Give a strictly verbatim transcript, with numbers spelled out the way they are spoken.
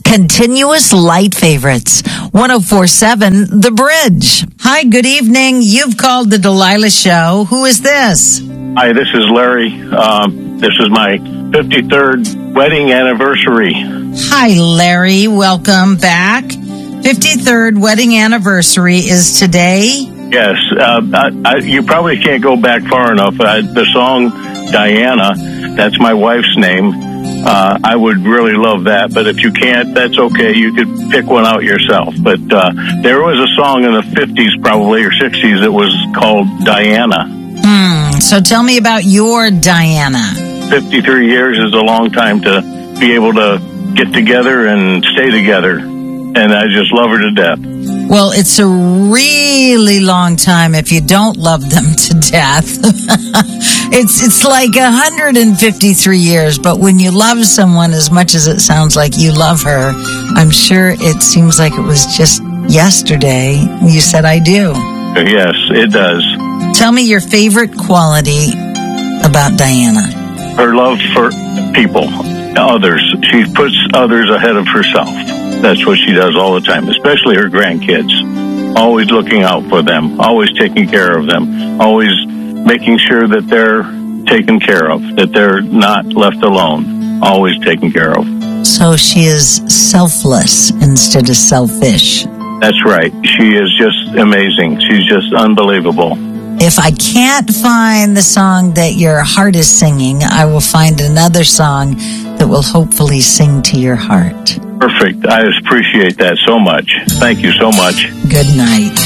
Continuous light favorites. one oh four point seven The Bridge. Hi, good evening. You've called the Delilah Show. Who is this? Hi, this is Larry. Uh, this is my fifty-third wedding anniversary. Hi, Larry. Welcome back. fifty-third wedding anniversary is today. Yes. Uh, I, I, you probably can't go back far enough. Uh, the song Diana, that's my wife's name. Uh, I would really love that, but if you can't, that's okay. You could pick one out yourself. But uh, there was a song in the fifties probably or sixties that was called Diana. Hmm. So tell me about your Diana. fifty-three years is a long time to be able to get together and stay together. And I just love her to death. Well, it's a really long time if you don't love them to death. it's it's like one hundred fifty-three years, but when you love someone as much as it sounds like you love her, I'm sure it seems like it was just yesterday you said I do. Yes, it does. Tell me your favorite quality about Diana. Her love for people, others. She puts others ahead of herself. That's what she does all the time, especially her grandkids. Always looking out for them, always taking care of them, always making sure that they're taken care of, that they're not left alone, always taken care of. So she is selfless instead of selfish. That's right. She is just amazing. She's just unbelievable. If I can't find the song that your heart is singing, I will find another song that will hopefully sing to your heart. Perfect. I appreciate that so much. Thank you so much. Good night.